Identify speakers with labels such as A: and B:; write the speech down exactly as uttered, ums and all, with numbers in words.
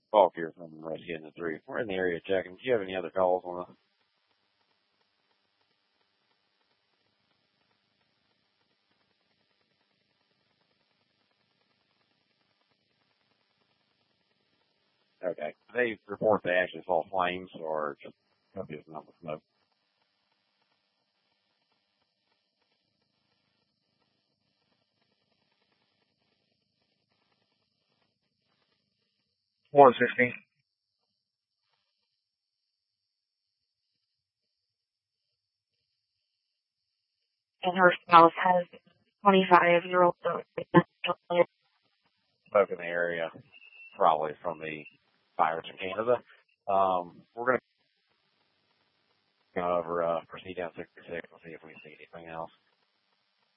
A: Call here from Rescue in the three. We're in the area checking. Do you have any other calls on the Okay. They report they actually saw flames or just copious amount of smoke?
B: one sixty.
C: And her spouse has twenty-five-year-old daughter.
A: Smoke in the area, probably from the fires in Canada. Um, we're going to go over, uh, proceed down sixty-six and see if we see anything else.